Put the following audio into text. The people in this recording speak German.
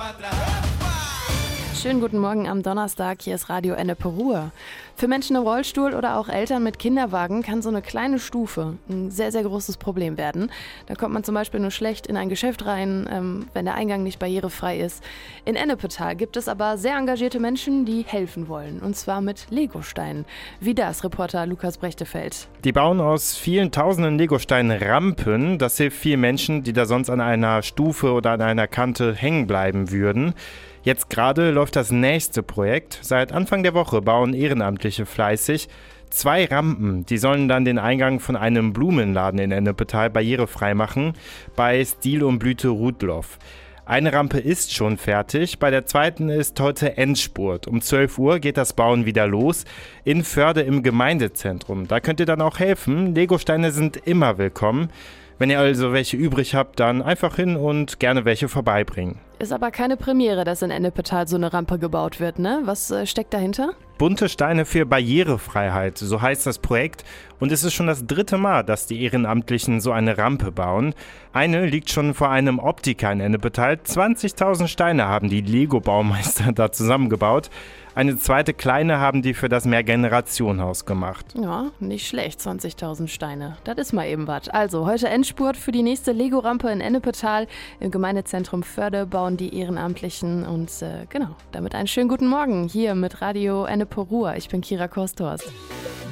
Schönen guten Morgen am Donnerstag, hier ist Radio Ennepe Ruhr. Für Menschen im Rollstuhl oder auch Eltern mit Kinderwagen kann so eine kleine Stufe ein sehr, sehr großes Problem werden. Da kommt man zum Beispiel nur schlecht in ein Geschäft rein, wenn der Eingang nicht barrierefrei ist. In Ennepetal gibt es aber sehr engagierte Menschen, die helfen wollen, und zwar mit Legosteinen. Wie das, Reporter Lukas Brechtefeld. Die bauen aus vielen tausenden Legosteinen Rampen. Das hilft vielen Menschen, die da sonst an einer Stufe oder an einer Kante hängen bleiben würden. Jetzt gerade läuft das nächste Projekt. Seit Anfang der Woche bauen Ehrenamtliche fleißig 2 Rampen. Die sollen dann den Eingang von einem Blumenladen in Ennepetal barrierefrei machen, bei Stil und Blüte Rudloff. Eine Rampe ist schon fertig, bei der zweiten ist heute Endspurt. Um 12 Uhr geht das Bauen wieder los in Förde im Gemeindezentrum. Da könnt ihr dann auch helfen. Legosteine sind immer willkommen. Wenn ihr also welche übrig habt, dann einfach hin und gerne welche vorbeibringen. Ist aber keine Premiere, dass in Ennepetal so eine Rampe gebaut wird, ne? Was steckt dahinter? Bunte Steine für Barrierefreiheit, so heißt das Projekt. Und es ist schon das 3. Mal, dass die Ehrenamtlichen so eine Rampe bauen. Eine liegt schon vor einem Optiker in Ennepetal. 20.000 Steine haben die Lego-Baumeister da zusammengebaut. Eine zweite kleine haben die für das Mehrgenerationenhaus gemacht. Ja, nicht schlecht, 20.000 Steine. Das ist mal eben was. Also, heute Endspurt für die nächste Lego-Rampe in Ennepetal. Im Gemeindezentrum Förde bauen die Ehrenamtlichen. Und genau, damit einen schönen guten Morgen hier mit Radio Ennepe Ruhr. Ich bin Kira Kosthorst.